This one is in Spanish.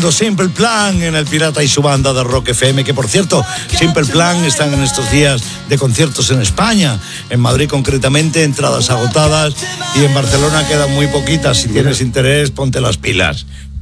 escuchando Simple Plan en El Pirata y su banda de Rock FM, que por cierto, Simple Plan están en estos días de conciertos en España, en Madrid concretamente, entradas agotadas, y en Barcelona quedan muy poquitas. Si tienes interés, ponte las pilas.